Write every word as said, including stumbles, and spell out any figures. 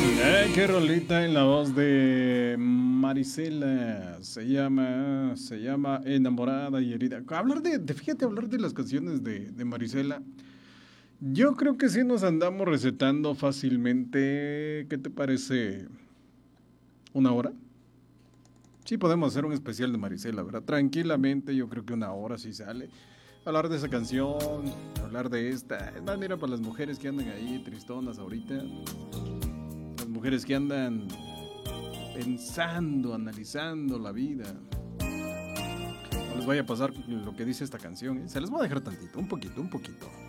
Eh, qué rolita en la voz de Marisela. Se llama, se llama Enamorada y Herida. Hablar de, de- fíjate, hablar de las canciones de, de Marisela. Yo creo que sí nos andamos recetando fácilmente. ¿Qué te parece? ¿Una hora? Sí, podemos hacer un especial de Marisela, ¿verdad? Tranquilamente, yo creo que una hora sí sale. Hablar de esa canción, hablar de esta. Es más, mira, para las mujeres que andan ahí tristonas ahorita, las mujeres que andan pensando, analizando la vida. No les vaya a pasar lo que dice esta canción, ¿eh? Se les voy a dejar tantito, un poquito, un poquito.